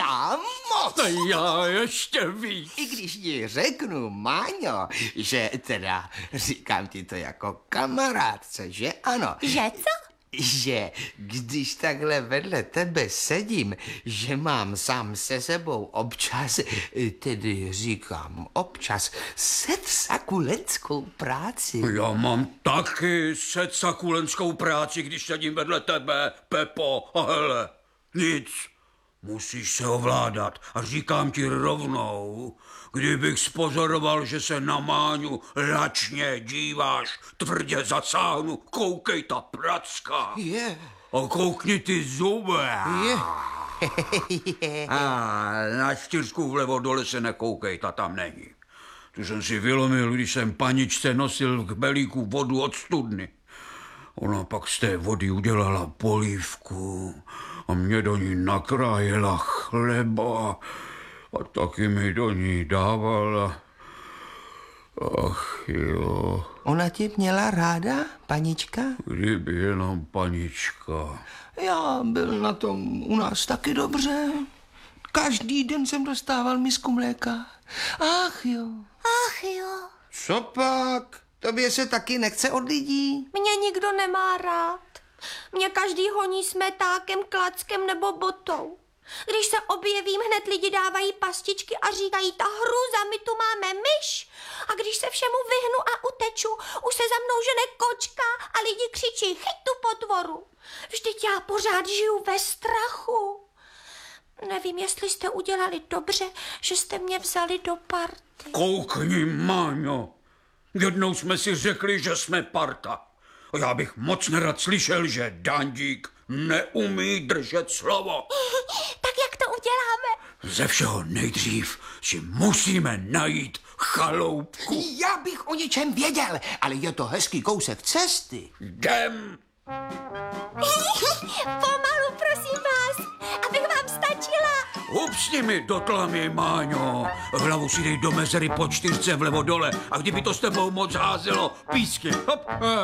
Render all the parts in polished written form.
moc. Já ještě víc. I když ti řeknu, Máňo, že teda říkám ti to jako kamarádce, že ano? Že co? Že když takhle vedle tebe sedím, že mám sám se sebou občas, tedy říkám občas, setsakulenskou práci. Já mám taky setsakulenskou práci, když sedím vedle tebe, Pepo. A hele, nic. Musíš se ovládat a říkám ti rovnou, kdybych spozoroval, že se na Máňu lačně díváš, tvrdě zasáhnu, koukej ta pracka. Je. A koukni ty zuby. Je. A na čtyřku vlevo dole se nekoukej, ta tam není. Tu jsem si vylomil, když jsem paničce nosil k belíku vodu od studny. Ona pak z té vody udělala polívku a mě do ní nakrájela chleba a taky mi do ní dávala. Ach jo. Ona tě měla ráda, panička? Kdyby jenom panička. Já byl na tom u nás taky dobře. Každý den jsem dostával misku mléka. Ach jo. Ach jo. Co pak? Tobě se taky nechce od lidí? Mě nikdo nemá rád. Mě každý honí smetákem, klackem nebo botou. Když se objevím, hned lidi dávají pastičky a říkají, ta hruza, my tu máme myš. A když se všemu vyhnu a uteču, už se za mnou žene kočka a lidi křičí, chyť tu potvoru. Vždyť já pořád žiju ve strachu. Nevím, jestli jste udělali dobře, že jste mě vzali do party. Koukni, Máňo. Jednou jsme si řekli, že jsme parta. A já bych moc nerad slyšel, že Dandík neumí držet slovo. Tak jak to uděláme? Ze všeho nejdřív si musíme najít chaloupku. Já bych o něčem věděl, ale je to hezký kousek cesty. Jdem. Pomalu, prosím vás, abych vám stačila. Upsni mi do tlamy, Máňo. Hlavu si dej do mezery po 4 vlevo dole a kdyby to s tebou moc házelo, písky. Hop.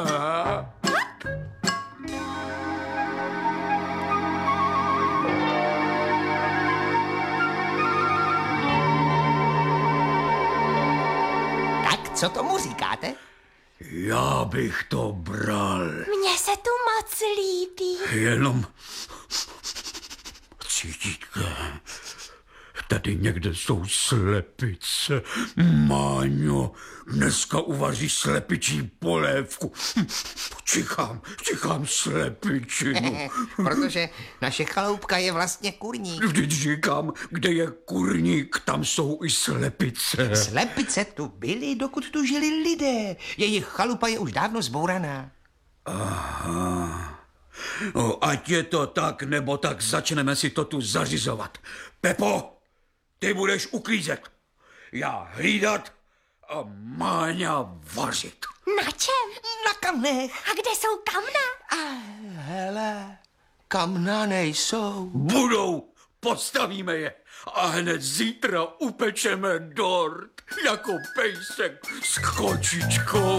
Tak, co tomu říkáte? Já bych to bral. Mně se tu moc líbí. Jenom cítíte, tady někde jsou slepice. Máňo, dneska uvaří slepičí polévku. Čichám slepičinu. Protože naše chaloupka je vlastně kurník. Vždyť říkám, kde je kurník, tam jsou i slepice. Slepice tu byly, dokud tu žili lidé. Jejich chalupa je už dávno zbouraná. Aha. No, ať je to tak, nebo tak začneme si to tu zařizovat. Pepo, ty budeš uklízet. Já hlídat a Máňa vařit. Na čem? Na kamnech. A kde jsou kamna? A hele, kamna nejsou. Budou, postavíme je a hned zítra upečeme dort jako pejsek s kočičkou.